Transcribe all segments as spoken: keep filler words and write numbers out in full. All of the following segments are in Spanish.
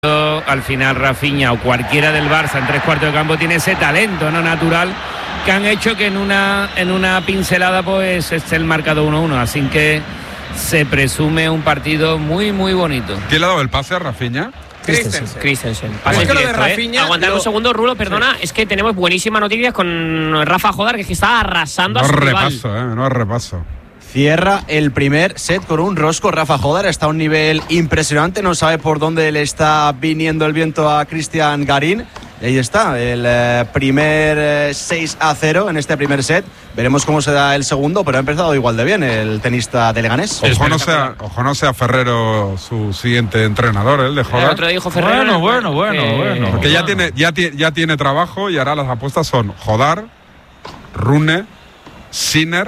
Al final Rafinha o cualquiera del Barça en tres cuartos de campo tiene ese talento no natural que han hecho que en una en una pincelada pues esté el marcado uno uno, así que se presume un partido muy muy bonito. ¿Quién le ha dado el pase a Rafinha? Christensen. Christensen. Es que lo de Rafinha, ¿eh? Aguantad lo... un segundo, Rulo, perdona. Sí. Es que tenemos buenísimas noticias con Rafa Jodar, que está arrasando no a su repaso, rival. Eh, no repaso. Cierra el primer set con un rosco. Rafa Jodar está a un nivel impresionante. No sabe por dónde le está viniendo el viento a Cristian Garín. Y ahí está, el eh, primer eh, seis a cero en este primer set. Veremos cómo se da el segundo, pero ha empezado igual de bien el tenista de Leganés. Ojo no sea, ojo no sea Ferrero su siguiente entrenador, el de Jodar. El otro dijo Ferrero. Bueno, bueno, bueno, eh, bueno. Porque bueno. ya tiene, ya, tiene, ya tiene trabajo y ahora las apuestas son Jodar, Rune, Sinner.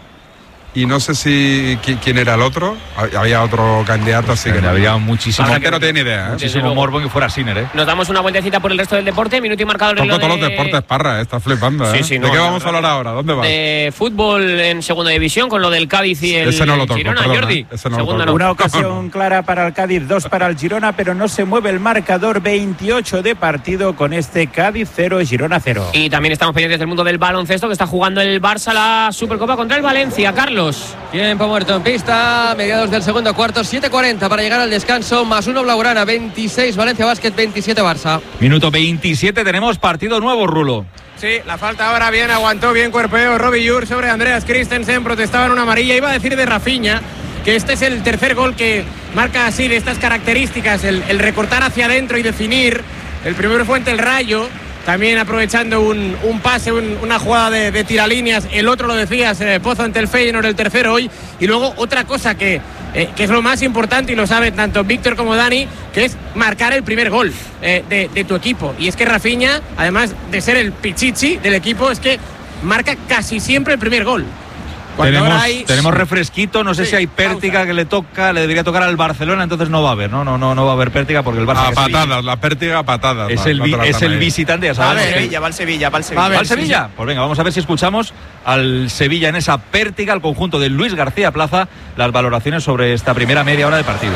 Y no sé si quién era el otro. Había otro candidato, así que, que había no. muchísimo. La gente no tiene ni idea. ¿eh? Muchísimo morbo que fuera Sinner, ¿eh? Nos damos una vueltecita por el resto del deporte. Minuto y marcador en Toco todos de... los deportes, Parra, ¿eh? Estás flipando, ¿eh? Sí, sí, ¿De no, qué no, vamos no, a hablar ahora? ¿Dónde vas? De fútbol en segunda división con lo del Cádiz y el ese no lo toco, Girona, perdona, Jordi. Ese no Segunda lo toco. Una ocasión clara para el Cádiz, dos para el Girona, pero no se mueve el marcador. Veintiocho de partido con este Cádiz cero, Girona cero. Y también estamos pendientes del mundo del baloncesto, que está jugando el Barça la Supercopa contra el Valencia. Carlos. Tiempo muerto en pista, mediados del segundo cuarto, siete cuarenta para llegar al descanso, más uno Blaugrana, veintiséis Valencia Basket, veintisiete Barça. Minuto veintisiete, tenemos partido nuevo, Rulo. Sí, la falta ahora bien, aguantó bien cuerpeo Robbie Yur sobre Andreas Christensen, protestaba en una amarilla. Iba a decir de Rafinha que este es el tercer gol que marca así de estas características, el, el recortar hacia adentro y definir. El primero fue ante el Rayo, también aprovechando un, un pase, un, una jugada de, de tiralíneas. El otro, lo decías, eh, Pozo ante el Feyenoord, el tercero hoy. Y luego otra cosa que, eh, que es lo más importante, y lo saben tanto Víctor como Dani, que es marcar el primer gol eh, de, de tu equipo. Y es que Rafinha, además de ser el pichichi del equipo, es que marca casi siempre el primer gol. Tenemos, hay... tenemos refresquito, no sé sí, si hay pértiga pausa. Que le toca, le debería tocar al Barcelona, entonces no va a haber, no, no, no, no va a haber pértiga porque el Barça. A patadas, la pértiga a patadas. Es la, el, no es el visitante, ya sabes. Va al Sevilla, va al Sevilla, va al Sevilla. ¿Va, ¿Va al Sevilla? Sí, sí. Pues venga, vamos a ver si escuchamos al Sevilla en esa pértiga, al conjunto de Luis García Plaza, las valoraciones sobre esta primera media hora de partido.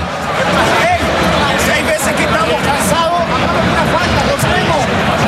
Seis veces que estamos cansados, una falta, lo sabemos.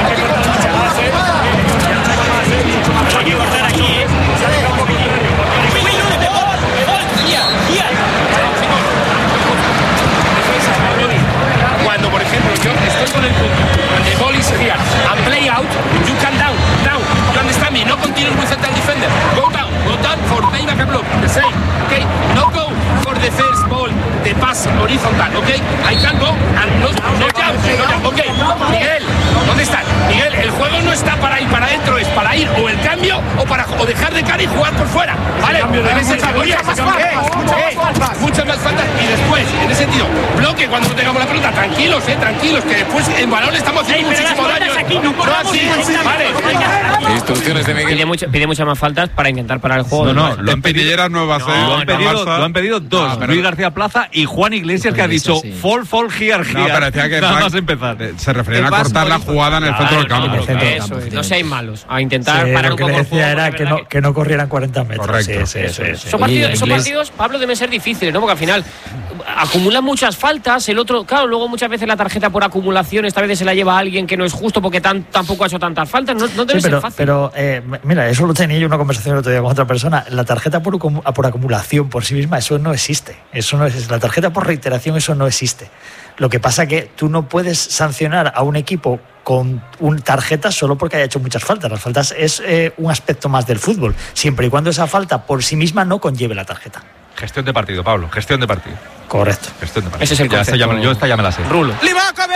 Cuando, por ejemplo, yo estoy con el punto, the ball is here and play out, you can down, down, you understand me, no continue with the defender, go down, go down for play back a block, the same, okay, no go for the first ball, the pass horizontal, okay, I can go and no, no jump, no jump, okay, Miguel, ¿dónde está? Miguel, el juego no está para ir para adentro, es para ir o el cambio o para o dejar de cara y jugar por fuera, ¿vale? En ese sentido, muchas más faltas y después, en ese sentido, bloque cuando no tengamos la pelota, tranquilos, eh, tranquilos, que después en balón estamos haciendo hey, muchísimo daño. Aquí, no, no así, vale. Instrucciones de Miguel. Pide, mucho, pide muchas más faltas para intentar parar el juego. No, no, lo han pedido nuevas, no, eh, lo, han pedido, lo han pedido dos, ah, Luis García Plaza y Juan Iglesias, que ha dicho sí. fall, fall, here, here. No, parecía que nada más empezar. Se referían a cortar la jugada en el centro del campo. No, claro, eso es, no seáis malos, a intentar sí, parar lo un que poco le el juego. Decía era que no, que no corrieran cuarenta metros. Correcto. Sí, sí, eso, sí, eso. sí. Esos, partidos, Oye, esos partidos, Pablo, deben ser difíciles, ¿no? Porque al final acumulan muchas faltas, el otro, claro, luego muchas veces la tarjeta por acumulación, esta vez se la lleva a alguien que no es justo porque tan, tampoco ha hecho tantas faltas, no, no debe sí, pero, ser fácil. Pero, eh, mira, eso lo tenía yo una conversación el otro día con otra persona. La tarjeta por, por acumulación por sí misma, eso no existe. Eso no es, la tarjeta por reiteración, eso no existe. Lo que pasa que tú no puedes sancionar a un equipo con un tarjeta solo porque haya hecho muchas faltas. Las faltas es eh, un aspecto más del fútbol, siempre y cuando esa falta por sí misma no conlleve la tarjeta. Gestión de partido, Pablo, gestión de partido. Correcto. Gestión de partido. Ese es el ya concepto. esta ya, yo esta ya me la sé. Rulo. ¡Livakovic!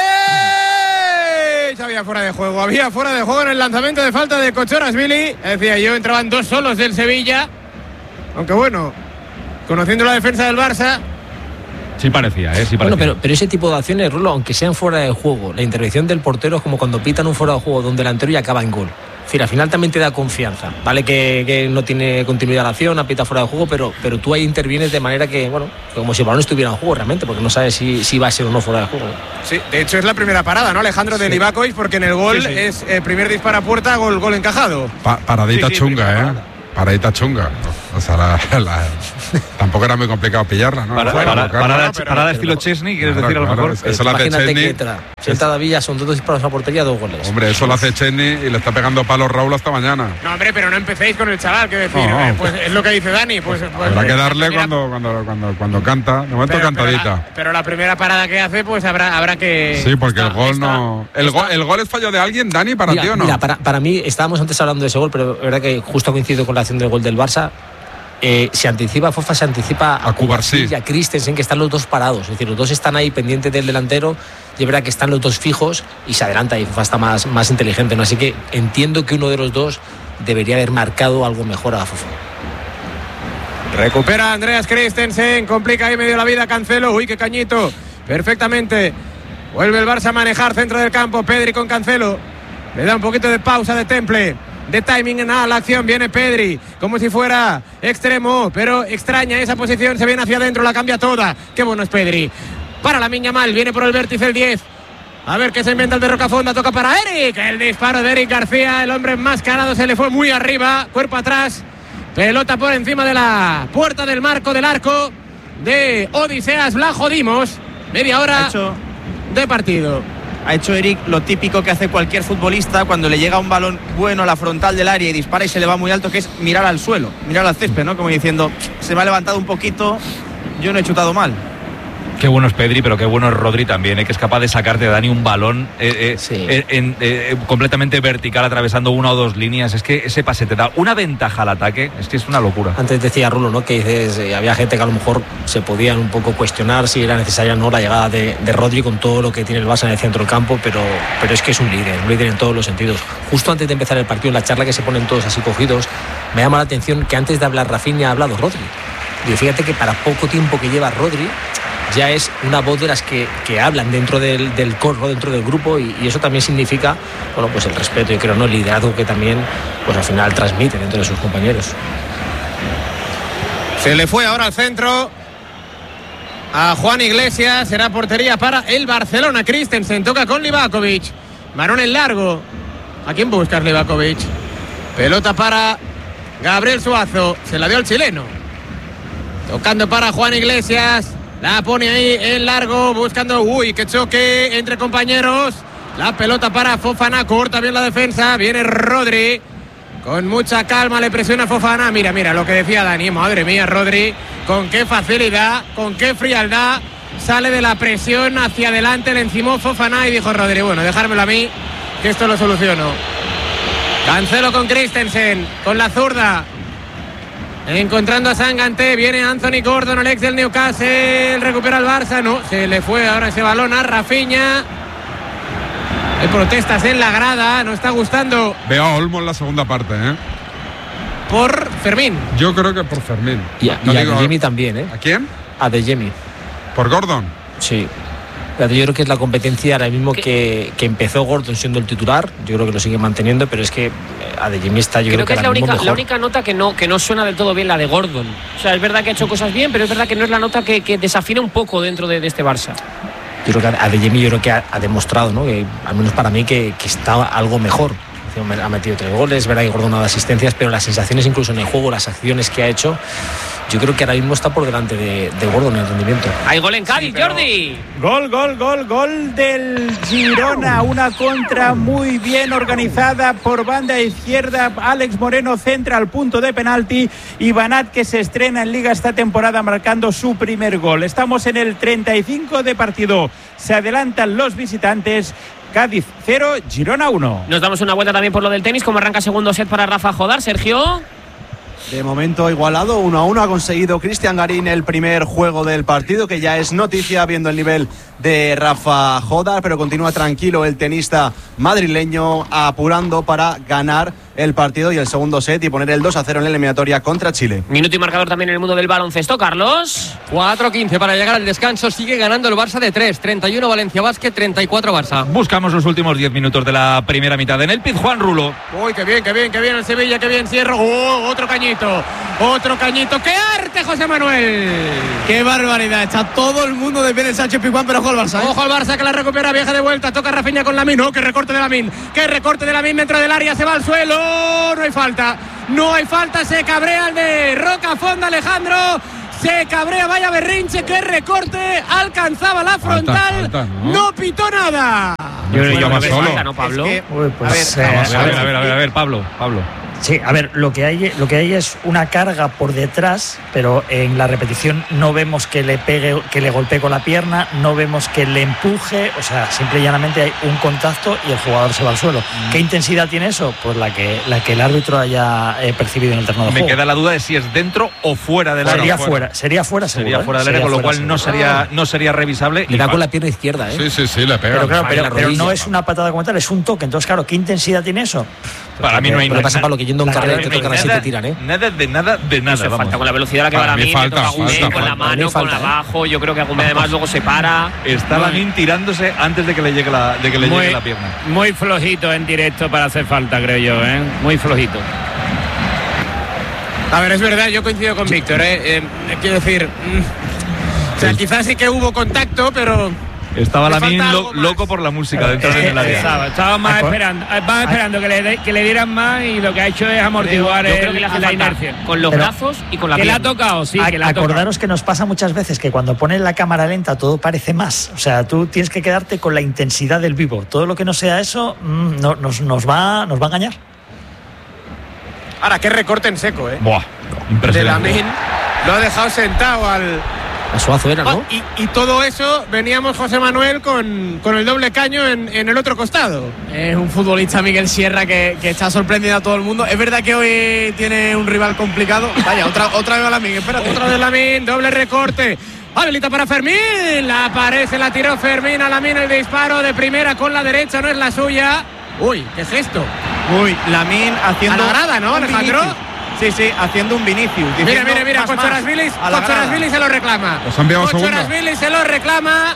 Había fuera de juego, había fuera de juego en el lanzamiento de falta de Kochorashvili. Decía yo, entraban dos solos del Sevilla. Aunque bueno, conociendo la defensa del Barça... Sí parecía, ¿eh? Sí parecía. Bueno, pero, pero ese tipo de acciones, Rulo, aunque sean fuera de juego, la intervención del portero es como cuando pitan un fuera de juego de un delantero y acaba en gol. Es decir, al final también te da confianza. Vale que, que no tiene continuidad la acción, apita fuera de juego, pero, pero tú ahí intervienes de manera que, bueno, como si el balón estuviera en juego realmente, porque no sabes si, si va a ser o no fuera de juego. Sí, de hecho es la primera parada, ¿no, Alejandro, de sí. Livakovic? Porque en el gol sí, sí. es el eh, primer disparo a puerta, gol, gol encajado. Pa paradita sí, sí, chunga, ¿eh? Paradita chunga. O sea, la, la, Tampoco era muy complicado pillarla, ¿no? Para, Bueno, para, claro, para, pero- para, estilo Chesney, ¿quieres Claro, decir a lo claro, mejor? eso lo hace Imagínate Chesney. que entra sentada Villa, son dos disparos a portería, dos goles. Hombre, eso lo hace Chesney y le está pegando palos Raúl hasta mañana. No, hombre, pero no empecéis con el chaval, que decir, No. eh, pues es lo que dice Dani. Pues, pues, Habrá que eh, darle mira, cuando, cuando, cuando, cuando canta. De momento pero- pero cantadita. la, pero la primera parada que hace, pues habrá, habrá que. Sí, porque está- el gol está- no. El, está- gol, ¿El gol es fallo de alguien, Dani, para Mira, ti o no? mira, para, para mí, estábamos antes hablando de ese gol, pero es verdad que justo coincido con la acción del gol del Barça. Eh, se anticipa, Fofa se anticipa A Cubarsí. y a Christensen, que están los dos parados. Es decir, los dos están ahí pendientes del delantero. Y es verdad que están los dos fijos y se adelanta y Fofa está más, más inteligente, ¿no? Así que entiendo que uno de los dos debería haber marcado algo mejor a Fofa. Recupera Andreas Christensen, complica ahí medio la vida Cancelo. Uy, qué cañito. Perfectamente. Vuelve el Barça a manejar centro del campo. Pedri con Cancelo. Le da un poquito de pausa de temple. De timing en la acción. Viene Pedri como si fuera extremo, pero extraña esa posición. Se viene hacia adentro, la cambia toda. Qué bueno es Pedri. Para la Miña Mal, viene por el vértice el diez. A ver qué se inventa el de Rocafonda. Toca para Eric. El disparo de Eric García. El hombre enmascarado se le fue muy arriba. Cuerpo atrás. Pelota por encima de la puerta del marco del arco de Odiseas. La jodimos. Media hora Ha hecho, de partido. ha hecho Eric lo típico que hace cualquier futbolista cuando le llega un balón bueno a la frontal del área y dispara y se le va muy alto, que es mirar al suelo, mirar al césped, ¿no? Como diciendo, se me ha levantado un poquito, yo no he chutado mal. Qué bueno es Pedri, pero qué bueno es Rodri también, ¿eh? Que es capaz de sacarte, Dani, un balón eh, eh, Sí. eh, en- eh, completamente vertical, atravesando una o dos líneas. Es que ese pase te da una ventaja al ataque, es que es una locura. Antes decía Rulo, ¿no? Que dices, eh, había gente que a lo mejor se podían un poco cuestionar si era necesaria o no la llegada de, de Rodri con todo lo que tiene el Barça en el centro del campo, pero, pero es que es un líder, un líder en todos los sentidos. Justo antes de empezar el partido, en la charla que se ponen todos así cogidos, me llama la atención que antes de hablar Rafinha ha hablado Rodri. Y fíjate que para poco tiempo que lleva Rodri, ya es una voz de las que, que hablan dentro del, del corro, dentro del grupo, y, y eso también significa, bueno, pues el respeto, yo creo, ¿no? El liderazgo que también, pues al final transmite dentro de sus compañeros. Se le fue ahora al centro a Juan Iglesias. Será portería para el Barcelona. Christensen toca con Livakovic. Marón en largo. ¿A quién buscas, Livakovic? Pelota para Gabriel Suazo. Se la dio al chileno. Tocando para Juan Iglesias. La pone ahí en largo. Buscando. Uy, qué choque entre compañeros. La pelota para Fofana. Corta bien la defensa. Viene Rodri. Con mucha calma le presiona Fofana. Mira, mira lo que decía Dani. Madre mía, Rodri. Con qué facilidad, con qué frialdad sale de la presión hacia adelante. Le encimó Fofana y dijo Rodri, bueno, dejármelo a mí, que esto lo soluciono. Cancelo con Christensen, con la zurda. Encontrando a Sanganté. Viene Anthony Gordon, el ex del Newcastle. Recupera el Barça. No, se le fue ahora ese balón a Rafinha. Hay protestas en la grada. No está gustando Veo a Olmo en la segunda parte, ¿eh? por Fermín. Yo creo que por Fermín. Y a, No y a digo- Adeyemi también, ¿eh? ¿A quién? A Adeyemi. ¿Por Gordon? Sí. Yo creo que es la competencia ahora mismo que, que empezó Gordon siendo el titular. Yo creo que lo sigue manteniendo, pero es que Adeyemi está, yo Creo creo, que es la ahora mismo única, la mejor. única nota que no, que no suena del todo bien, la de Gordon. O sea, es verdad que ha hecho cosas bien, pero es verdad que no es la nota que, que desafina un poco dentro de, de este Barça. Yo creo que Adeyemi yo creo que ha, ha demostrado, ¿no? Que, al menos para mí, que, que está algo mejor. Ha metido tres goles, es verdad que Gordon no da asistencias, pero las sensaciones incluso en el juego, las acciones que ha hecho, yo creo que ahora mismo está por delante de, de Gordon en el rendimiento. Hay gol en Cádiz, Jordi. Gol, gol, gol, gol del Girona. Una contra muy bien organizada por banda izquierda. Alex Moreno centra al punto de penalti. Y Banat, que se estrena en Liga esta temporada marcando su primer gol. Estamos en el treinta y cinco de partido. Se adelantan los visitantes. Cádiz cero, Girona uno. Nos damos una vuelta también por lo del tenis. ¿Cómo arranca segundo set para Rafa Jodar, Sergio? De momento igualado, uno a uno. Ha conseguido Cristian Garín el primer juego del partido, que ya es noticia viendo el nivel de Rafa Jodar, pero continúa tranquilo el tenista madrileño, apurando para ganar el partido y el segundo set y poner el dos a cero en la eliminatoria contra Chile. Minuto y marcador también en el mundo del baloncesto, Carlos. cuatro quince para llegar al descanso. Sigue ganando el Barça de tres. treinta y uno Valencia Basket, treinta y cuatro Barça. Buscamos los últimos diez minutos de la primera mitad. En el Pizjuán, Rulo. Uy, qué bien, qué bien, qué bien el Sevilla, qué bien cierro. Oh, otro cañito, otro cañito. ¡Qué arte, José Manuel! ¡Qué barbaridad! Está todo el mundo de pie en el Sánchez Pizjuán, pero ojo al Barça, ¿eh? Ojo al Barça que la recupera, viaja de vuelta, toca Rafinha con Lamine. ¡Oh, qué recorte de Lamine! ¡Qué recorte de Lamine dentro del área! Se va al suelo. No hay falta, no hay falta. Se cabrea el de Rocafonda, Alejandro. Se cabrea, vaya berrinche, que recorte, alcanzaba la frontal, falta, falta, ¿no? no pitó nada. Yo creo que va solo. falta, ¿no, Pablo? Es que, Uy, pues, a, ver, eh, a, ver, a ver, a ver, a ver, Pablo, Pablo. Sí, a ver, lo que hay, lo que hay es una carga por detrás, pero en la repetición no vemos que le pegue, que le golpee con la pierna, no vemos que le empuje, o sea, simple y llanamente hay un contacto y el jugador se va al suelo. Mm. ¿Qué intensidad tiene eso? Pues la que, la que el árbitro haya eh, percibido en el terreno de Me juego. queda la duda de si es dentro o fuera del área. Sería fuera, sería fuera seguro. Sería fuera del área, con lo cual no sería, no sería revisable. Le da con la pierna izquierda, ¿eh? Sí, sí, sí, le pega. Pero claro, pero, pero no es una patada como tal, es un toque. Entonces, claro, ¿qué intensidad tiene eso? Para mí no hay nada. Lo que pasa, Pablo, que yendo en carrera te tocan así te tiran, ¿eh? Nada de nada de nada. Eso vamos. falta con la velocidad a la que Para va la mí Min, falta, le toca a Agumé falta, con la falta. mano, falta, con ¿eh? abajo. Yo creo que Agumé además luego se para. Está la Min tirándose antes de que le llegue la, de que le muy, llegue la pierna. Muy flojito en directo para hacer falta, creo yo, ¿eh? Muy flojito. A ver, es verdad, yo coincido con Víctor, ¿eh? Eh, quiero decir, mm, o sea, quizás sí que hubo contacto, pero Estaba le la Min falta lo, algo más. loco por la música dentro Eh, del área. Estaba, estaba más Acor- esperando, eh, más esperando que le, de- que le dieran más y lo que ha hecho es amortiguar Yo el- creo que le hace la falta inercia. con los Pero- brazos y con la Que le ha pierna. tocado, sí, A- que le ha tocado. Acordaros que nos pasa muchas veces que cuando ponen la cámara lenta todo parece más. O sea, tú tienes que quedarte con la intensidad del vivo. Todo lo que no sea eso mm, no, nos, nos, va, nos va a engañar. ahora qué recorte en seco, ¿eh? Buah, De impresionante. Lamin, lo ha dejado sentado al... A Suazo era, ¿no? Y, y todo eso veníamos José Manuel con, con el doble caño en, en el otro costado. Es un futbolista, Miguel Sierra, que, que está sorprendiendo a todo el mundo. Es verdad que hoy tiene un rival complicado. Vaya, otra, otra vez a Lamin, espérate. Otra vez Lamin, doble recorte. Habilita para Fermín. La aparece, la tiró Fermín a Lamin, el disparo de primera con la derecha, no es la suya. Uy, qué gesto. Uy, Lamin haciendo. A la grada, ¿no, un Alejandro? Vinicius. Sí, sí, haciendo un Vinicius. Mira, diciendo mira, mira, más, más, Cochorasvili a la grada. Cochorasvili se lo reclama. Los ha enviado segunda. Cochorasvili se lo reclama.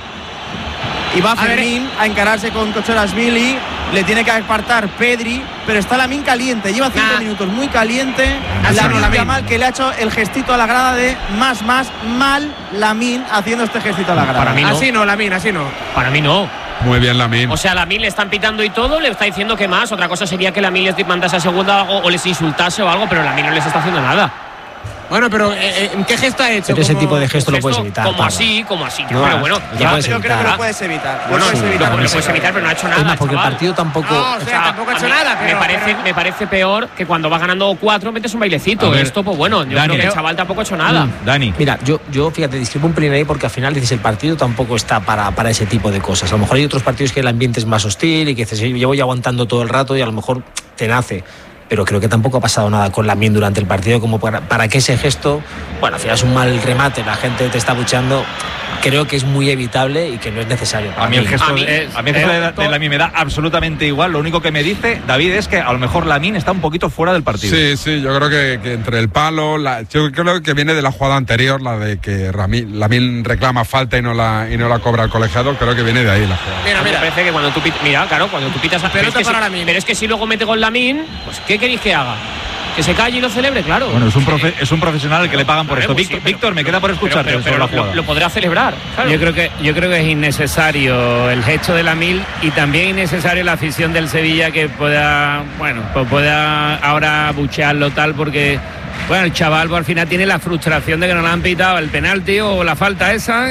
Y va A ver, Fermín a encararse con Cochorasvili. Le tiene que apartar Pedri, pero está Lamin caliente. Lleva cinco Nah. minutos muy caliente. Así no, Lamin Lamin. Yamal, que le ha hecho el gestito a la grada de más, más, mal Lamin haciendo este gestito a la grada. Para mí no. Así no, Lamin, así no. Para mí no. Muy bien, Lamin. O sea, la Min le están pitando y todo, le está diciendo que más. Otra cosa sería que la Min les mandase a segunda o, o les insultase o algo, pero la Min no les está haciendo nada. Bueno, pero eh, eh, ¿qué gesto ha hecho? Pero ese Como- tipo de gesto lo Esto, puedes evitar. Como Pablo. así, como así. No, pero bueno, lo ya, puedes Yo creo que evitar. lo puedes evitar. Lo Bueno, puedes sí, evitar. lo, lo puedes evitar, pero no ha hecho nada. Es más, porque chaval. el partido tampoco. No, o sea, tampoco ha hecho a mí nada, pero- me, parece, pero- me parece peor que cuando va ganando cuatro metes un bailecito. A ver, Esto, pues bueno, yo Dani, creo que el creo- chaval tampoco ha hecho nada. Dani. Mira, yo, yo fíjate, discrepo un pelín ahí porque al final dices el partido tampoco está para, para ese tipo de cosas. A lo mejor hay otros partidos que el ambiente es más hostil y que dices, llevo ya aguantando todo el rato y a lo mejor te nace. Pero creo que tampoco ha pasado nada con Lamin durante el partido como para, para que ese gesto, bueno, al final es un mal remate, la gente te está bucheando. Creo que es muy evitable y que no es necesario. A mí el gesto, A mí, de, eh, a mí el gesto eh, de, de Lamin me da absolutamente igual. Lo único que me dice, David, es que a lo mejor Lamin está un poquito fuera del partido. Sí, sí, yo creo que, que entre el palo, la, yo creo que viene de la jugada anterior, la de que Rami- Lamin reclama falta y no la y no la cobra el colegiado, creo que viene de ahí la jugada. Mira, A mí me mira. parece que cuando tú pitas, mira, claro, cuando tú pitas a pero Pelota es que para si, Lamin. pero es que si luego mete con Lamin, pues ¿qué queréis que haga? Que se calle y lo celebre, claro. Bueno, es un, profe- es un profesional al que le pagan por Claro, esto. pues sí, Víctor, pero- Víctor, me queda por escucharte pero, pero, sobre la pero jugada. lo, lo podrá celebrar. Claro. Yo creo que yo creo que es innecesario el gesto de la Mil y también innecesario la afición del Sevilla que pueda, bueno, pues pueda ahora buchearlo tal porque bueno, el chaval pues, al final tiene la frustración de que no le han pitado el penalti o la falta esa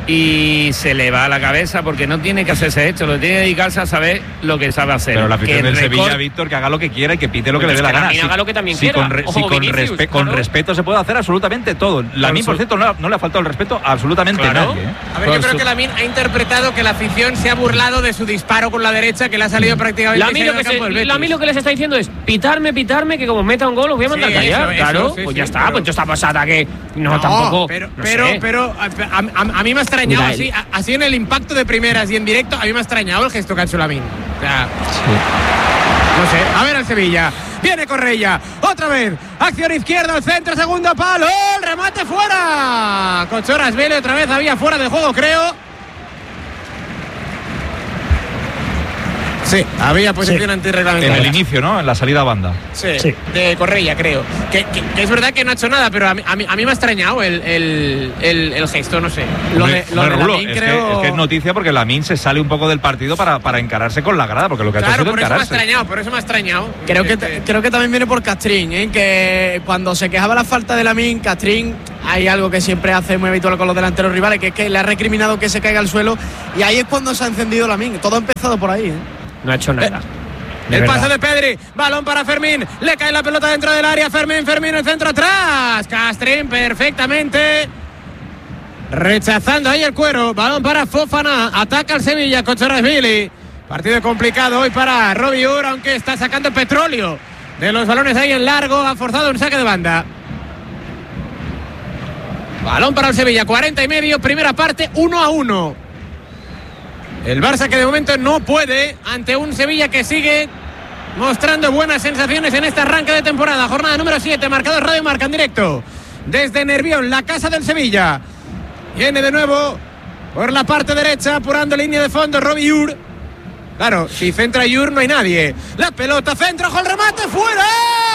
y se le va a la cabeza porque no tiene que hacerse esto, lo tiene que dedicarse a saber lo que sabe hacer. Pero la afición Que del recor- Sevilla, Víctor, que haga lo que quiera y que pite lo que Pues le dé es la que gana. Lamin Si- haga lo que también si quiera. con, re- Ojo, si con, Vinicius, respe- con claro. respeto se puede hacer absolutamente todo. Lamin, por cierto, no, no le ha faltado el respeto a absolutamente Claro. nadie. ¿eh? A ver, yo creo que Lamin ha interpretado que la afición se ha burlado de su disparo con la derecha, que le ha salido prácticamente Lamin y se ha lo, ido que al campo del se- Betis. Lamin lo que les está diciendo es pitarme, pitarme, que como meta un gol os voy a mandar Sí, a callar. eso, eso, claro, sí, pues sí, ya está, pero- pues yo esta pasada que no, No, tampoco. Pero, no pero, sé. pero a, a- a mí me ha extrañado Mira, así, el- a- así en el impacto de primeras y en directo, a mí me ha extrañado el gesto que ha hecho Lamin. O sea, no sé. A ver al Sevilla. Viene Correia. Otra vez. Acción izquierda, al centro, segundo palo. ¡Oh, el remate fuera! Cochorasvili otra vez había fuera de juego, creo. Sí, había posición sí. antirreglamentaria. En el inicio, ¿no? En la salida a banda. Sí, sí. De Correia, creo. Que, que, que es verdad que no ha hecho nada, pero a mí, a mí, a mí me ha extrañado el, el, el, el gesto, no sé. Lo de, lo de Lamine, es, creo... que, es que es noticia porque Lamine se sale un poco del partido para, para encararse con la grada, porque lo que claro, ha hecho ha sido por encararse. Eso me ha extrañado, por eso me ha extrañado. Creo que, te, creo que también viene por Castrín, ¿eh? Que cuando se quejaba la falta de Lamine, Castrín, hay algo que siempre hace muy habitual con los delanteros rivales, que es que le ha recriminado que se caiga al suelo, y ahí es cuando se ha encendido Lamine. Todo ha empezado por ahí, ¿eh? No ha hecho nada. Eh. El verdad. Pase de Pedri, balón para Fermín, le cae la pelota dentro del área, Fermín, Fermín, el centro atrás, Castrín perfectamente, rechazando ahí el cuero, balón para Fofana, ataca el Sevilla con Chorasvili, partido complicado hoy para Robbie Ur, aunque está sacando petróleo de los balones ahí en largo, ha forzado un saque de banda. Balón para el Sevilla, cuarenta y medio, primera parte, uno a uno. El Barça que de momento no puede ante un Sevilla que sigue mostrando buenas sensaciones en este arranque de temporada. Jornada número siete, marcador Radio Marca en directo desde Nervión, la casa del Sevilla. Viene de nuevo por la parte derecha, apurando línea de fondo Robbie Ur. Claro, si centra Ur no hay nadie. La pelota, centro, ojo el remate, fuera.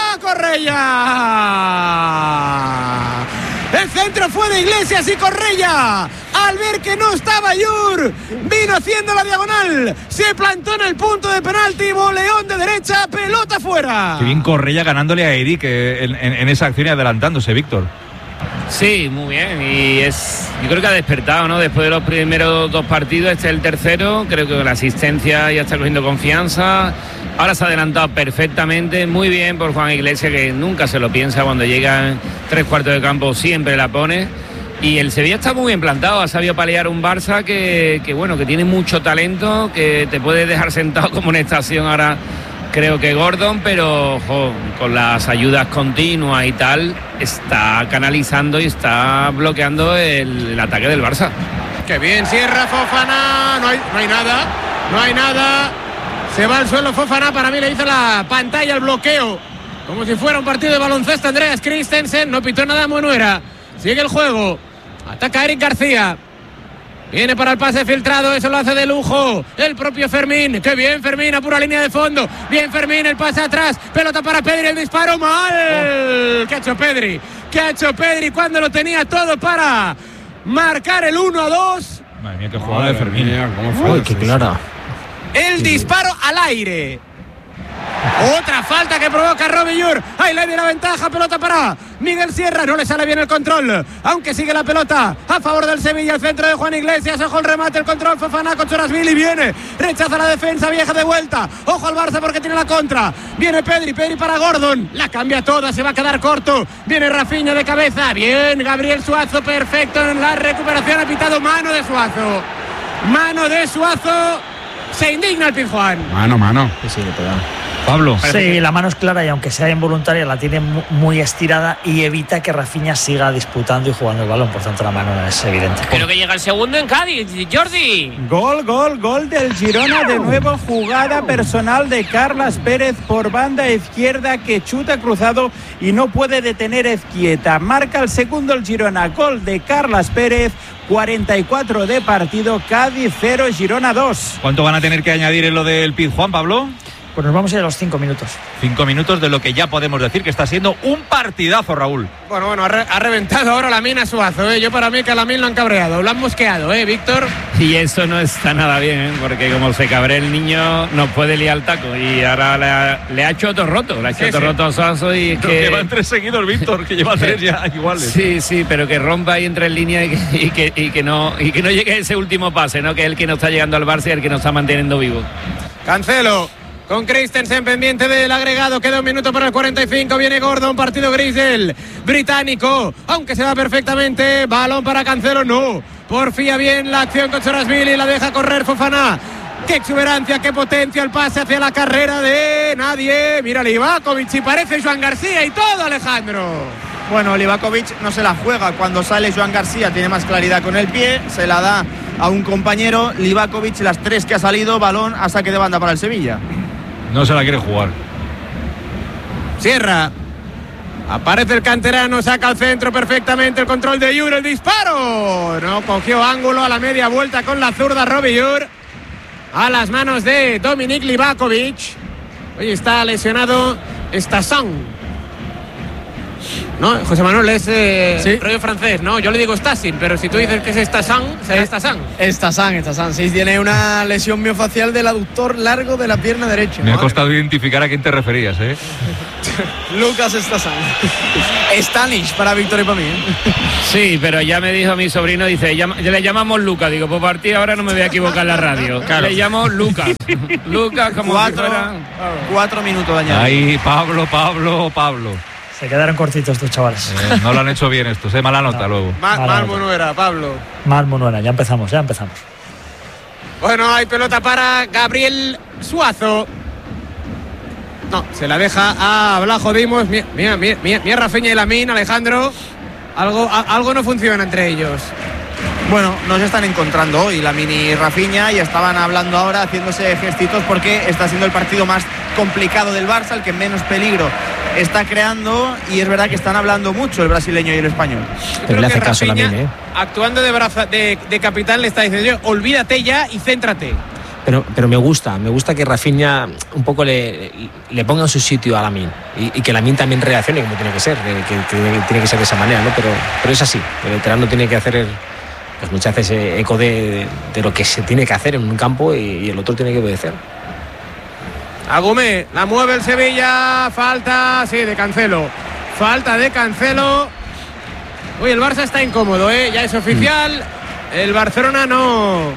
Correia. El centro fue de Iglesias y Correia, al ver que no estaba Yur, vino haciendo la diagonal, se plantó en el punto de penalti, voleón de derecha, pelota fuera. Qué bien Correia ganándole a Eric en, en, en esa acción y adelantándose, Víctor. Sí, muy bien, y es, yo creo que ha despertado, ¿no? Después de los primeros dos partidos, este es el tercero, creo que con la asistencia ya está cogiendo confianza. Ahora se ha adelantado perfectamente, muy bien por Juan Iglesias, que nunca se lo piensa cuando llegan tres cuartos de campo, siempre la pone. Y el Sevilla está muy bien plantado, ha sabido paliar un Barça que, que bueno, que tiene mucho talento, que te puede dejar sentado como una estación ahora, creo que Gordon, pero ojo, con las ayudas continuas y tal, está canalizando y está bloqueando el, el ataque del Barça. Qué bien, cierra Fofana, no hay, no hay nada, no hay nada. Se va al suelo Fofana, para mí le hizo la pantalla el bloqueo, como si fuera un partido de baloncesto. Andreas Christensen, no pitó nada Munuera. Sigue el juego, ataca Eric García. Viene para el pase filtrado, eso lo hace de lujo el propio Fermín. Qué bien Fermín, a pura línea de fondo. Bien Fermín, el pase atrás, pelota para Pedri, el disparo mal. Oh. ¿Qué ha hecho Pedri? ¿Qué ha hecho Pedri cuando lo tenía todo para marcar el uno a dos? Madre mía, qué jugada de Fermín. Mía, ¿cómo fue? Uy, qué clara. El disparo al aire. Otra falta que provoca Robbie Ur. Ahí le viene la ventaja, pelota para Miguel Sierra, no le sale bien el control, aunque sigue la pelota a favor del Sevilla, el centro de Juan Iglesias, ojo el remate, el control, Fofana con Chorasvili, viene, rechaza la defensa, vieja de vuelta, ojo al Barça porque tiene la contra, viene Pedri, Pedri para Gordon, la cambia toda, se va a quedar corto, viene Rafinha de cabeza, bien, Gabriel Suazo, perfecto en la recuperación, ha pitado mano de Suazo, mano de Suazo, se indigna el Pizjuán. Mano, mano. Sí, sí, le pega. Pablo. Sí, la mano es clara y aunque sea involuntaria la tiene muy estirada y evita que Rafinha siga disputando y jugando el balón, por tanto la mano es evidente. Creo que llega el segundo en Cádiz, Jordi. Gol, gol, gol del Girona, de nuevo jugada personal de Carlas Pérez por banda izquierda que chuta cruzado y no puede detener Ezquieta. Marca el segundo el Girona, gol de Carlas Pérez. cuarenta y cuatro de partido, Cádiz cero, Girona dos. ¿Cuánto van a tener que añadir en lo del Pizjuán, Pablo? Pues nos vamos a ir a los cinco minutos. Cinco minutos de lo que ya podemos decir que está siendo un partidazo, Raúl. Bueno, bueno, ha, re ha reventado ahora la mina Suazo, ¿eh? Yo para mí que a la mina lo han cabreado, lo han mosqueado, ¿eh, Víctor? Y eso no está nada bien, ¿eh? Porque como se cabre el niño, nos puede liar el taco. Y ahora le ha, le ha hecho otro roto, le ha hecho sí, otro sí. roto a Suazo y es que... Llevan tres seguidos, Víctor, que lleva tres ya iguales. Sí, sí, pero que rompa ahí entre líneas y que, y, que, y, que no, y que no llegue ese último pase, ¿no? Que es el que nos está llegando al Barça y el que nos está manteniendo vivo. Cancelo. Con Christensen pendiente del agregado, queda un minuto para el cuarenta y cinco, viene Gordon, partido gris del británico, aunque se va perfectamente, balón para Cancelo, no, porfía bien la acción con Chorasvili, la deja correr Fofana, qué exuberancia, qué potencia el pase hacia la carrera de nadie, mira Livakovic y parece Joan García y todo, Alejandro. Bueno, Livakovic no se la juega, cuando sale Joan García tiene más claridad con el pie, se la da a un compañero, Livakovic las tres que ha salido, balón a saque de banda para el Sevilla. No se la quiere jugar. Sierra. Aparece el canterano, saca al centro perfectamente el control de Yur, el disparo. No cogió ángulo a la media vuelta con la zurda Robbie Yur. a las manos de Dominik Livakovic. Hoy está lesionado Stassan. No, José Manuel es eh, ¿Sí? rollo francés, ¿no? Yo le digo Stassin, pero si tú dices que es Stassan, será Stassan. Stassan, Stassan, sí, tiene una lesión miofacial del aductor largo de la pierna derecha. Me ha costado identificar a quién te referías, ¿eh? Lucas Stassan. Stanish para Víctor y para mí. ¿eh? Sí, pero ya me dijo mi sobrino, dice, ya, ya le llamamos Lucas. Digo, pues partir ahora no me voy a equivocar en la radio. Claro. Le llamo Lucas. Lucas, como cuatro, si fuera... cuatro minutos de añadir. Ahí, Pablo, Pablo, Pablo. Se quedaron cortitos estos chavales. Eh, no lo han hecho bien estos, eh, mala nota no. luego. Mal, mal Monuera, Pablo. Mal Monuera, ya empezamos, ya empezamos. Bueno, hay pelota para Gabriel Suazo. No, se la deja a Blajo Dimos. Mira, mira, mira, mira Rafinha y Lamine, Alejandro. Algo, a, algo no funciona entre ellos. Bueno, no se están encontrando hoy Lamine y Rafinha y estaban hablando ahora, haciéndose gestitos porque está siendo el partido más complicado del Barça, el que menos peligro está creando, y es verdad que están hablando mucho el brasileño y el español. Pero le hace caso Lamine, ¿eh? Actuando de, braza, de, de capitán, le está diciendo, olvídate ya y céntrate. Pero, pero me gusta, me gusta que Rafinha un poco le, le ponga en su sitio a Lamine y, y que Lamine también reaccione como tiene que ser, que, que, que tiene que ser de esa manera, ¿no? Pero, pero es así, el veterano tiene que hacer el, pues muchas veces eco de, de lo que se tiene que hacer en un campo y, y el otro tiene que obedecer. Agumé, la mueve el Sevilla, falta, sí, de Cancelo, falta de Cancelo. Uy, el Barça está incómodo, ¿eh? Ya es oficial, el Barcelona no...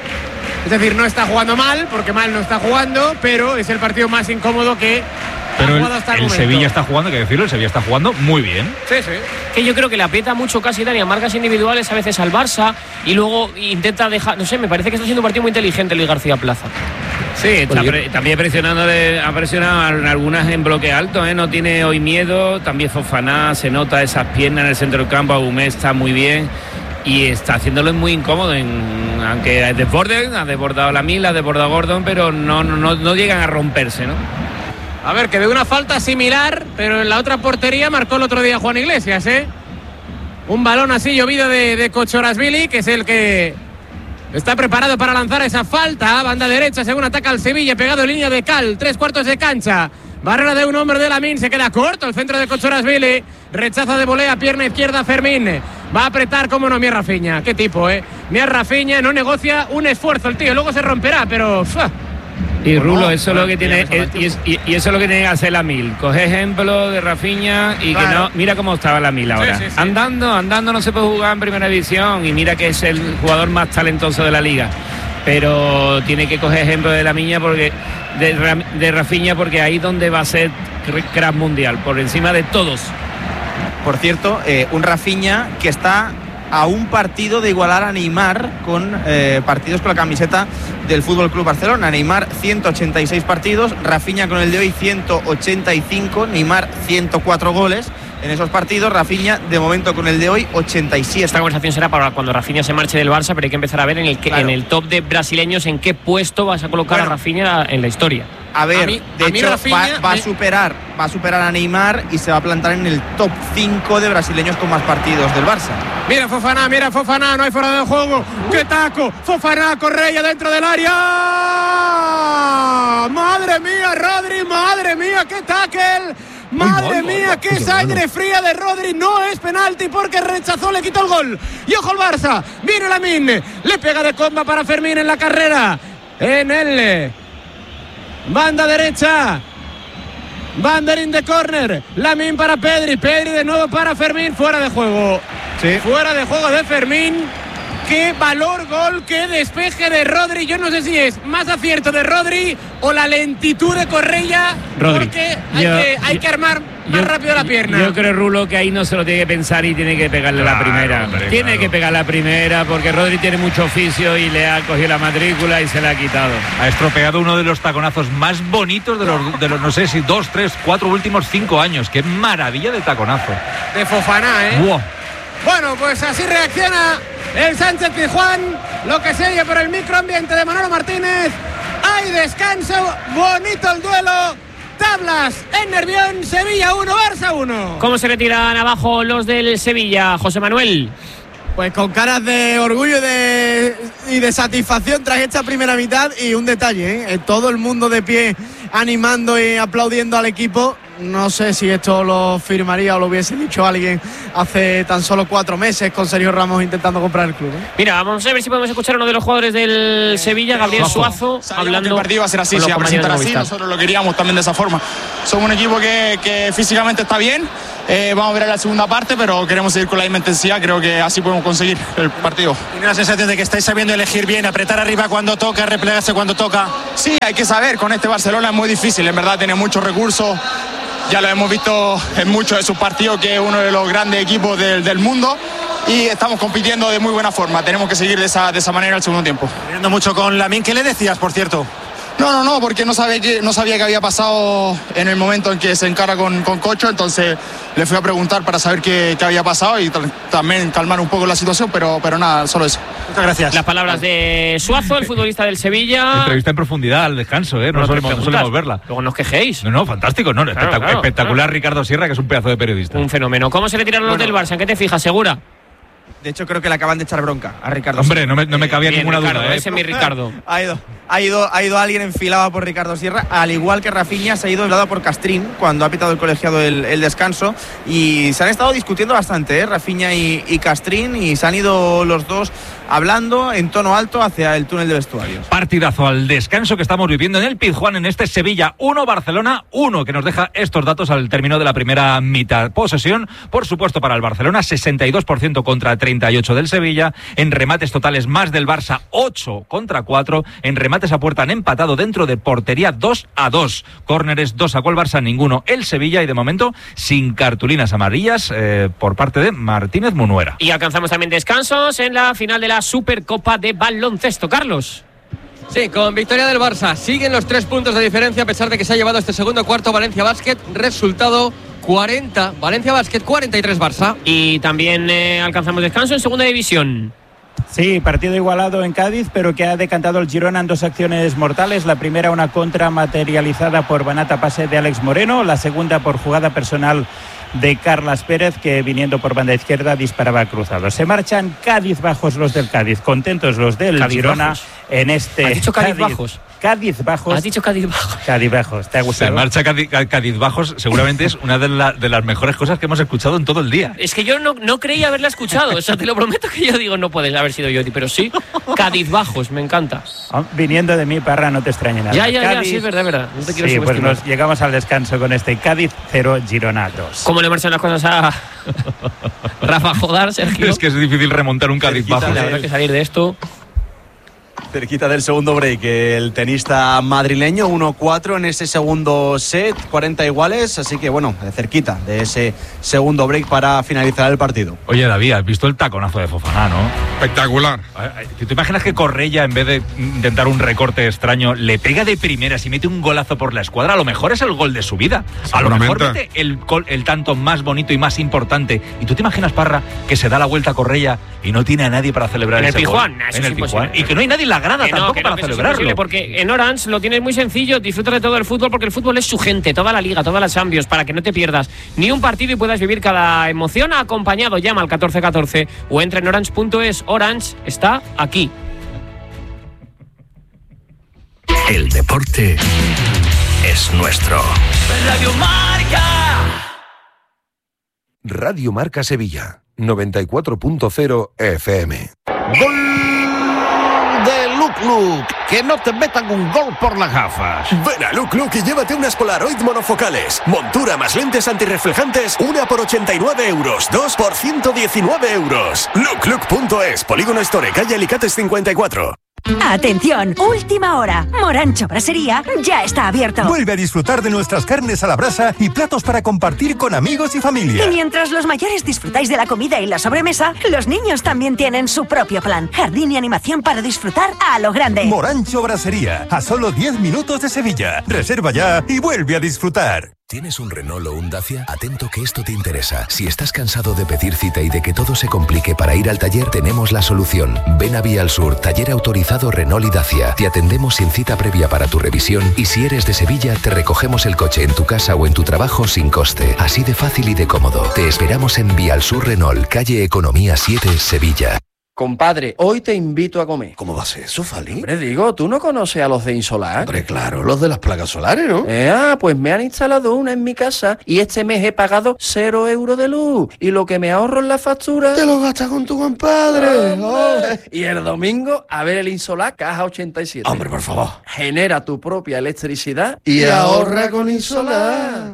Es decir, no está jugando mal, porque mal no está jugando, pero es el partido más incómodo que pero ha jugado hasta el, el momento. Sevilla está jugando, hay que decirlo, el Sevilla está jugando muy bien. Sí, sí. Que yo creo que le aprieta mucho casi Dani a marcas individuales a veces al Barça y luego intenta dejar, no sé, me parece que está haciendo un partido muy inteligente Luis García Plaza. Sí, está pre también presionando, de, ha presionado en algunas en bloque alto, ¿eh? No tiene hoy miedo, también Fofana, se nota esas piernas en el centro del campo, Agumé está muy bien y está haciéndolo muy incómodo, en, aunque desborden, ha desbordado la Mila, ha desbordado Gordon, pero no, no, no llegan a romperse, ¿no? A ver, que de una falta similar, pero en la otra portería marcó el otro día Juan Iglesias, ¿eh? Un balón así llovido de, de Kochorashvili, que es el que está preparado para lanzar esa falta. Banda derecha, según ataca al Sevilla, pegado en línea de cal, tres cuartos de cancha. Barrera de un hombre de Lamine, se queda corto el centro de Kochorashvili. Rechaza de volea, pierna izquierda Fermín. Va a apretar, como no, Mier Rafinha. Qué tipo, ¿eh? Mier Rafinha no negocia un esfuerzo el tío, luego se romperá, pero... ¡fua! Y Rulo, no, eso es lo que tiene es, y, es, y, y eso es lo que tiene que hacer la Mil. Coge ejemplo de Rafinha y claro. que no. Mira cómo estaba la Mil ahora. Sí, sí, sí. Andando, andando no se puede jugar en primera división. Y mira que es el jugador más talentoso de la liga. Pero tiene que coger ejemplo de la Miña porque de, de Rafinha, porque ahí donde va a ser crack mundial, por encima de todos. Por cierto, eh, un Rafinha que está a un partido de igualar a Neymar con eh, partidos con la camiseta del Fútbol Club Barcelona. Neymar ciento ochenta y seis partidos, Rafinha con el de hoy ciento ochenta y cinco, Neymar ciento cuatro goles en esos partidos, Rafinha de momento con el de hoy ochenta y siete. Esta conversación será para cuando Rafinha se marche del Barça, pero hay que empezar a ver en el, que, claro. en el top de brasileños en qué puesto vas a colocar bueno, a Rafinha en la historia. A ver, a mí, de a hecho Rafinha, va, va, a superar, va a superar a Neymar y se va a plantar en el top cinco de brasileños con más partidos del Barça. Mira Fofana, mira Fofana, no hay fuera de juego. ¡Qué taco! Fofana, Correa dentro del área. ¡Madre mía, Rodri! ¡Madre mía, qué tackle! ¡Madre mía, qué sangre fría de Rodri! No es penalti porque rechazó, le quitó el gol. Y ojo el Barça, viene Lamine, le pega de comba para Fermín en la carrera. En el banda derecha, banderín de córner, Lamine para Pedri, Pedri de nuevo para Fermín, fuera de juego. Sí. Fuera de juego de Fermín. Qué valor gol, qué despeje de Rodri. Yo no sé si es más acierto de Rodri o la lentitud de Correa, Rodri. Porque hay, yo, que, hay yo, que armar más yo, rápido la pierna. Yo creo, Rulo, que ahí no se lo tiene que pensar y tiene que pegarle claro, la primera. Hombre, tiene claro. que pegar la primera porque Rodri tiene mucho oficio y le ha cogido la matrícula y se la ha quitado. Ha estropeado uno de los taconazos más bonitos de los, de los no sé si dos, tres, cuatro últimos cinco años. Qué maravilla de taconazo. De Fofana, ¿eh? Wow. Bueno, pues así reacciona el Sánchez Pizjuán, lo que se oye por el microambiente de Manolo Martínez. Hay descanso, bonito el duelo. Tablas en Nervión, Sevilla uno, Barça uno. ¿Cómo se retiran abajo los del Sevilla, José Manuel? Pues con caras de orgullo y de, y de satisfacción tras esta primera mitad. Y un detalle, ¿eh? Todo el mundo de pie animando y aplaudiendo al equipo. No sé si esto lo firmaría o lo hubiese dicho alguien hace tan solo cuatro meses con Sergio Ramos intentando comprar el club, ¿eh? Mira, vamos a ver si podemos escuchar a uno de los jugadores del Sevilla, Gabriel Suazo, hablando. Que el partido va a ser así, se va a presentar así. Nosotros lo queríamos también de esa forma. Somos un equipo que, que físicamente está bien. Eh, vamos a ver la segunda parte, pero queremos seguir con la misma intensidad. Creo que así podemos conseguir el partido. ¿Tiene la sensación de que estáis sabiendo elegir bien, apretar arriba cuando toca, replegarse cuando toca? Sí, hay que saber. Con este Barcelona es muy difícil. En verdad tiene muchos recursos. Ya lo hemos visto en muchos de sus partidos, que es uno de los grandes equipos del, del mundo. Y estamos compitiendo de muy buena forma. Tenemos que seguir de esa, de esa manera el segundo tiempo. Viendo mucho con Lamine, ¿qué le decías, por cierto? No, no, no, porque no sabía que, no sabía qué había pasado en el momento en que se encara con, con Cocho, entonces le fui a preguntar para saber qué, qué había pasado y también calmar un poco la situación, pero, pero nada, solo eso. Muchas gracias. Las palabras de Suazo, el futbolista del Sevilla. Entrevista en profundidad al descanso, ¿eh? No, no solemos, no solemos verla. Luego no os quejéis. No, no, fantástico, no, claro, espectac- claro, espectacular claro. Ricardo Sierra, que es un pedazo de periodista. Un fenómeno. ¿Cómo se le tiraron Bueno. los del Barça? ¿En qué te fijas, Segura? De hecho, creo que le acaban de echar bronca a Ricardo. Hombre, no me, no me cabía Bien, ninguna Ricardo, duda, ¿eh? ese es mi Ricardo. Ha ido, ha ido, ha ido alguien enfilado por Ricardo Sierra, al igual que Rafinha se ha ido enfilado por Castrín cuando ha pitado el colegiado el, el descanso, y se han estado discutiendo bastante, ¿eh? Rafinha y, y Castrín, y se han ido los dos hablando en tono alto hacia el túnel de vestuarios. Partidazo al descanso que estamos viviendo en el Pizjuán, en este Sevilla uno, Barcelona uno, que nos deja estos datos al término de la primera mitad. Posesión, por supuesto, para el Barcelona, sesenta y dos por ciento contra treinta y ocho del Sevilla. En remates totales más del Barça, ocho contra cuatro. En remates a puerta han empatado dentro de portería dos a dos. Córneres, dos sacó el Barça, ninguno el Sevilla, y de momento sin cartulinas amarillas eh, por parte de Martínez Munuera. Y alcanzamos también descansos en la final de la Supercopa de baloncesto. Carlos. Sí, con victoria del Barça. Siguen los tres puntos de diferencia a pesar de que se ha llevado este segundo cuarto Valencia Basket. Resultado cuarenta Valencia Basket, cuarenta y tres Barça. Y también eh, alcanzamos descanso en segunda división. Sí, partido igualado en Cádiz, pero que ha decantado el Girona en dos acciones mortales. La primera, una contra materializada por Banata, pase de Alex Moreno. La segunda, por jugada personal de Carlas Pérez, que viniendo por banda izquierda disparaba cruzado. Se marchan Cádiz bajos los del Cádiz, contentos los del Cádiz Girona bajos. en este. ¿Has dicho Cádiz bajos? Cádiz bajos. ¿Has dicho Cádiz bajos? Cádiz bajos, ¿te ha gustado? Se marcha Cádiz, Cádiz bajos, seguramente es una de, la, de las mejores cosas que hemos escuchado en todo el día. Es que yo no, no creía haberla escuchado, o sea, te lo prometo que yo digo, no puedes haber sido yo, pero sí, Cádiz bajos, me encanta. Oh, viniendo de mí, Parra, no te extrañe nada. Ya, ya, Cádiz, ya, sí, es verdad, es verdad. No te quiero sí, pues subestimar. nos llegamos al descanso con este Cádiz cero, Girona dos. ¿Cómo le marchan las cosas a Rafa Jodar, Sergio? Es que es difícil remontar un Cádiz bajo. La verdad que salir de esto... Cerquita del segundo break, el tenista madrileño, uno cuatro en ese segundo set, cuarenta iguales, así que bueno, cerquita de ese segundo break para finalizar el partido. Oye, David, ¿has visto el taconazo de Fofana, no? Espectacular. ¿Te imaginas que Correia, en vez de intentar un recorte extraño, le pega de primeras y mete un golazo por la escuadra? A lo mejor es el gol de su vida. A lo mejor mete el, gol, el tanto más bonito y más importante. ¿Y tú te imaginas, Parra, que se da la vuelta a Correia y no tiene a nadie para celebrar En el ese Pizjuán, gol? eso En es el Pizjuán. imposible. Y que no hay nadie en la grada Que no, tampoco que no, para que eso es celebrarlo. imposible, porque en Orange lo tienes muy sencillo, disfruta de todo el fútbol, porque el fútbol es su gente, toda la liga, todas las Champions, para que no te pierdas ni un partido y puedas vivir cada emoción acompañado. Llama al catorce catorce o entra en orange punto es. Orange está aquí. El deporte es nuestro. Radio Marca. Radio Marca Sevilla, noventa y cuatro punto cero F M. Gol de Luc Luc. Que no te metan un gol por las gafas. Ven a Luc Luc y llévate unas Polaroid monofocales. Montura más lentes antirreflejantes, una por ochenta y nueve euros, dos por ciento diecinueve euros. luc luc punto es, Polígono Store, calle Alicates cincuenta y cuatro. Atención, última hora. Morancho Brasería ya está abierto. Vuelve a disfrutar de nuestras carnes a la brasa y platos para compartir con amigos y familia. Y mientras los mayores disfrutáis de la comida y la sobremesa, los niños también tienen su propio plan. Jardín y animación para disfrutar a lo grande. Morancho Brasería, a solo diez minutos de Sevilla. Reserva ya y vuelve a disfrutar. ¿Tienes un Renault o un Dacia? Atento que esto te interesa. Si estás cansado de pedir cita y de que todo se complique para ir al taller, tenemos la solución. Ven a Vía al Sur, taller autorizado Renault y Dacia. Te atendemos sin cita previa para tu revisión y si eres de Sevilla, te recogemos el coche en tu casa o en tu trabajo sin coste. Así de fácil y de cómodo. Te esperamos en Vía al Sur Renault, calle Economía siete, Sevilla. Compadre, hoy te invito a comer. ¿Cómo va a ser eso, Fali? Hombre, digo, ¿tú no conoces a los de Insolar? Hombre, claro, los de las placas solares, ¿no? Eh, ah, pues me han instalado una en mi casa y este mes he pagado cero euros de luz. Y lo que me ahorro en la factura... Te lo gastas con tu compadre. Oh. Y el domingo, a ver el Insolar Caja ochenta y siete. Hombre, por favor. Genera tu propia electricidad y, y ahorra con Insolar.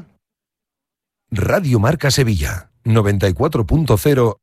Radio Marca Sevilla, noventa y cuatro punto cero.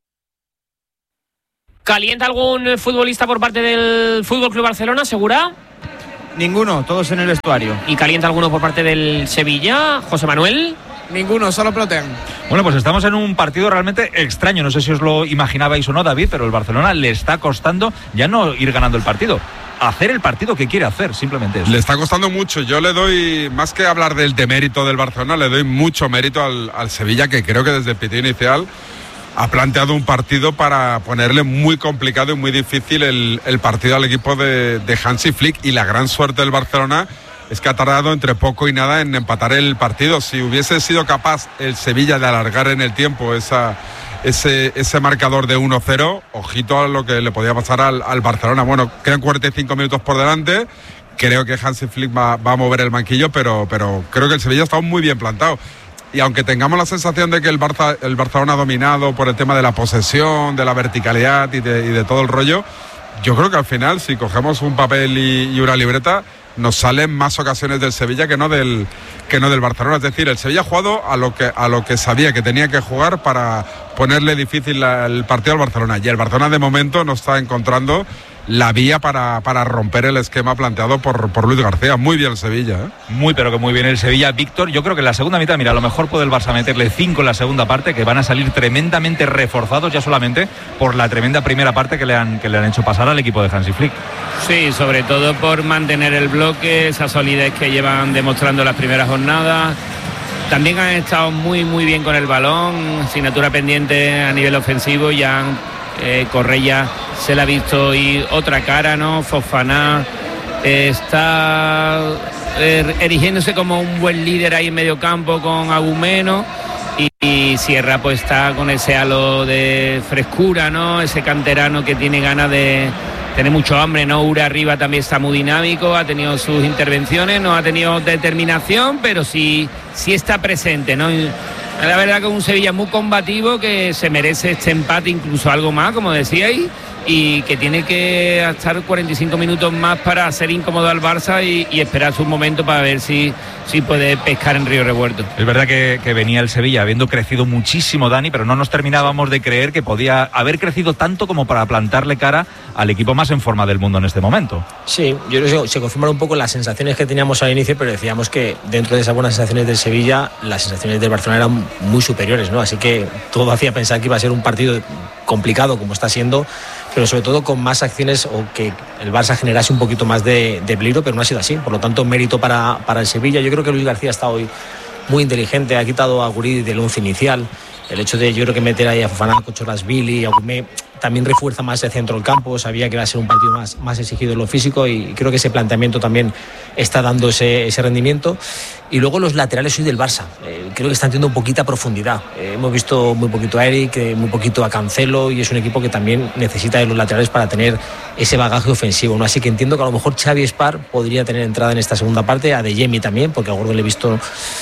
¿Calienta algún futbolista por parte del Fútbol Club Barcelona, Segura? Ninguno, todos en el vestuario. ¿Y calienta alguno por parte del Sevilla, José Manuel? Ninguno, solo Plotean. Bueno, pues estamos en un partido realmente extraño. No sé si os lo imaginabais o no, David, pero el Barcelona le está costando ya no ir ganando el partido, hacer el partido que quiere hacer, simplemente eso. Le está costando mucho. Yo le doy, más que hablar del demérito del Barcelona, le doy mucho mérito al, al Sevilla, que creo que desde el pitido inicial ha planteado un partido para ponerle muy complicado y muy difícil el, el partido al equipo de, de Hansi Flick, y la gran suerte del Barcelona es que ha tardado entre poco y nada en empatar el partido. Si hubiese sido capaz el Sevilla de alargar en el tiempo esa, ese, ese marcador de uno cero, ojito a lo que le podía pasar al, al Barcelona. Bueno, quedan cuarenta y cinco minutos por delante, creo que Hansi Flick va, va a mover el banquillo, pero, pero creo que el Sevilla está muy bien plantado. Y aunque tengamos la sensación de que el, Barça, el Barcelona ha dominado por el tema de la posesión, de la verticalidad y de, y de todo el rollo, yo creo que al final, si cogemos un papel y, y una libreta, nos salen más ocasiones del Sevilla que no del, que no del Barcelona. Es decir, el Sevilla ha jugado a lo que, a lo que sabía que tenía que jugar para ponerle difícil la, el partido al Barcelona. Y el Barcelona de momento no está encontrando la vía para, para romper el esquema planteado por, por Luis García. Muy bien el Sevilla, ¿eh? Muy, pero que muy bien el Sevilla. Víctor, yo creo que en la segunda mitad, mira, a lo mejor puede el Barça meterle cinco en la segunda parte, que van a salir tremendamente reforzados ya solamente por la tremenda primera parte que le han, que le han hecho pasar al equipo de Hansi Flick. Sí, sobre todo por mantener el bloque, esa solidez que llevan demostrando las primeras jornadas. También han estado muy, muy bien con el balón, asignatura pendiente a nivel ofensivo, ya han Eh, Correia se le ha visto y otra cara, ¿no? Fofana eh, está er, erigiéndose como un buen líder ahí en medio campo con Agumeno, y, y Sierra pues está con ese halo de frescura, ¿no? Ese canterano que tiene ganas de tener mucho hambre, ¿no? Ura arriba también está muy dinámico, ha tenido sus intervenciones, no ha tenido determinación, pero sí, sí está presente, ¿no? Y, la verdad que es un Sevilla muy combativo, que se merece este empate, incluso algo más, como decíais, y que tiene que estar cuarenta y cinco minutos más para hacer incómodo al Barça y, y esperar su momento para ver si, si puede pescar en Río Revuelto. Es verdad que, que venía el Sevilla habiendo crecido muchísimo, Dani, pero no nos terminábamos de creer que podía haber crecido tanto como para plantarle cara al equipo más en forma del mundo en este momento. Sí, yo creo que se confirmaron un poco las sensaciones que teníamos al inicio, pero decíamos que dentro de esas buenas sensaciones del Sevilla, las sensaciones del Barcelona eran muy superiores, ¿no? Así que todo hacía pensar que iba a ser un partido complicado, como está siendo, pero sobre todo con más acciones, o que el Barça generase un poquito más de, de peligro, pero no ha sido así. Por lo tanto, mérito para, para el Sevilla. Yo creo que Luis García está hoy muy inteligente, ha quitado a Guridi del once inicial. El hecho de, yo creo que meter ahí a Fofana, Cochorasvili, a Agumé, también refuerza más el centro del campo. Sabía que iba a ser un partido más, más exigido en lo físico, y creo que ese planteamiento también está dando ese, ese rendimiento. Y luego los laterales hoy del Barça, eh, creo que están teniendo un poquita profundidad. Eh, hemos visto muy poquito a Eric, eh, muy poquito a Cancelo, y es un equipo que también necesita de los laterales para tener ese bagaje ofensivo, ¿no? Así que entiendo que a lo mejor Xavi Espar podría tener entrada en esta segunda parte, a De Jemi también, porque a Gordo le he visto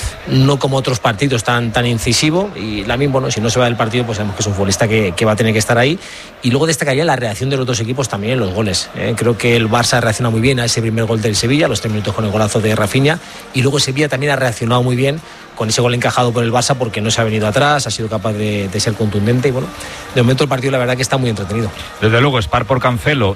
no como otros partidos tan, tan incisivo, y Lamine, bueno, si no se va del partido, pues sabemos que es un futbolista que, que va a tener que estar ahí. Y luego destacaría la reacción de los dos equipos también en los goles. ¿eh? Creo que el Barça reacciona muy bien a ese primer gol del Sevilla, a los tres minutos con el golazo de Rafinha, y luego Sevilla también ha reaccionado muy bien con ese gol encajado por el Barça, porque no se ha venido atrás, ha sido capaz de, de ser contundente, y bueno, de momento el partido la verdad que está muy entretenido. Desde luego, Spar por Cancelo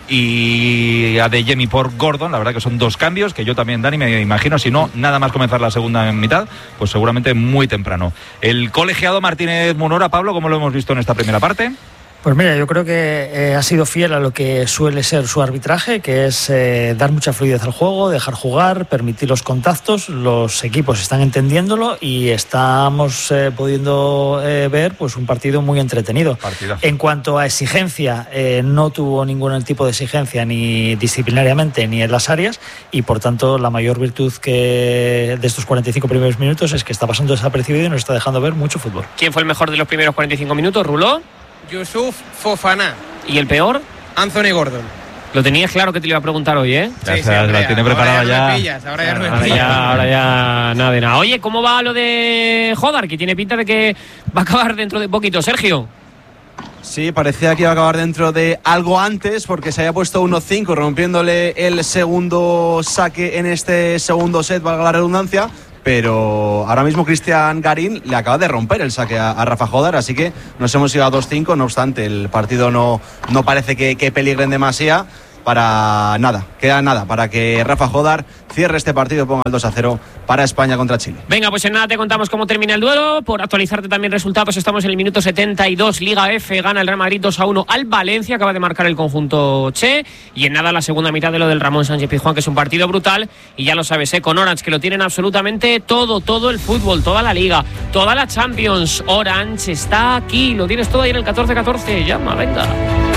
y Adeyemi por Gordon, la verdad que son dos cambios que yo también, Dani, me imagino, si no, nada más comenzar la segunda en mitad, pues seguramente muy temprano. El colegiado Martínez Munora, Pablo, ¿cómo lo hemos visto en esta primera parte? Pues mira, yo creo que eh, ha sido fiel a lo que suele ser su arbitraje, que es eh, dar mucha fluidez al juego, dejar jugar, permitir los contactos. Los equipos están entendiéndolo y estamos eh, pudiendo eh, ver pues un partido muy entretenido. Partidazo. En cuanto a exigencia, eh, no tuvo ningún tipo de exigencia ni disciplinariamente ni en las áreas, y por tanto la mayor virtud que de estos cuarenta y cinco primeros minutos es que está pasando desapercibido y nos está dejando ver mucho fútbol. ¿Quién fue el mejor de los primeros cuarenta y cinco minutos, Ruló? Yusuf Fofana. ¿Y el peor? Anthony Gordon. Lo tenías claro que te lo iba a preguntar hoy, ¿eh? Ya sí, se sí, la tiene preparada ya. Ahora ya. No me pillas, ahora ya no me ahora pillas. ya, ahora ya nada de nada. Oye, ¿cómo va lo de Jodar? Que tiene pinta de que va a acabar dentro de poquito. Sergio. Sí, parecía que iba a acabar dentro de algo antes porque se había puesto uno cinco, rompiéndole el segundo saque en este segundo set, valga la redundancia. Pero ahora mismo Cristian Garín le acaba de romper el saque a, a Rafa Jodar, así que nos hemos ido a dos cinco. No obstante, el partido no, no parece que, que peligren demasiado. Para nada, queda nada para que Rafa Jodar cierre este partido y ponga el dos a cero para España contra Chile. Venga, pues en nada te contamos cómo termina el duelo. Por actualizarte también resultados, estamos en el minuto setenta y dos. Liga F, gana el Real Madrid dos a uno al Valencia, acaba de marcar el conjunto Che. Y en nada la segunda mitad de lo del Ramón Sánchez Pizjuán, que es un partido brutal. Y ya lo sabes, ¿eh? Con Orange, que lo tienen absolutamente todo, todo el fútbol, toda la Liga, toda la Champions. Orange está aquí, lo tienes todo ahí en el catorce catorce. Llama, venga.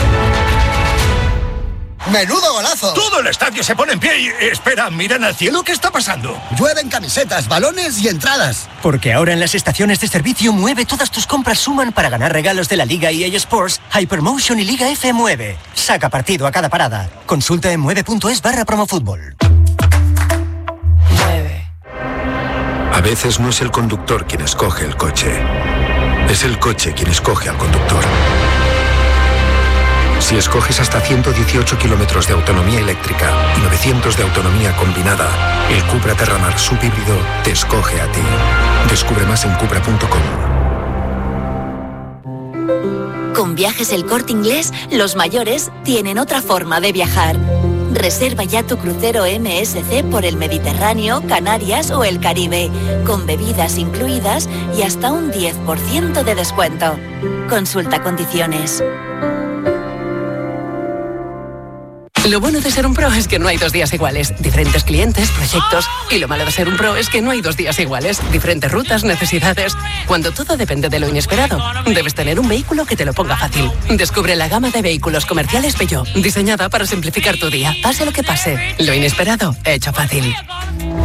¡Menudo golazo! Todo el estadio se pone en pie y... Espera, miran al cielo, ¿qué está pasando? Llueven camisetas, balones y entradas. Porque ahora en las estaciones de servicio Mueve todas tus compras suman para ganar regalos de la Liga E A Sports, Hypermotion y Liga F Mueve. Saca partido a cada parada. Consulta en mueve.es barra promofútbol. A veces no es el conductor quien escoge el coche. Es el coche quien escoge al conductor. Si escoges hasta ciento dieciocho kilómetros de autonomía eléctrica y novecientos de autonomía combinada, el Cupra Terramar subhíbrido te escoge a ti. Descubre más en cupra punto com. Con Viajes El Corte Inglés, los mayores tienen otra forma de viajar. Reserva ya tu crucero M S C por el Mediterráneo, Canarias o el Caribe, con bebidas incluidas y hasta un diez por ciento de descuento. Consulta condiciones. Lo bueno de ser un pro es que no hay dos días iguales. Diferentes clientes, proyectos. Y lo malo de ser un pro es que no hay dos días iguales. Diferentes rutas, necesidades. Cuando todo depende de lo inesperado, debes tener un vehículo que te lo ponga fácil. Descubre la gama de vehículos comerciales Peugeot, diseñada para simplificar tu día. Pase lo que pase, lo inesperado, hecho fácil.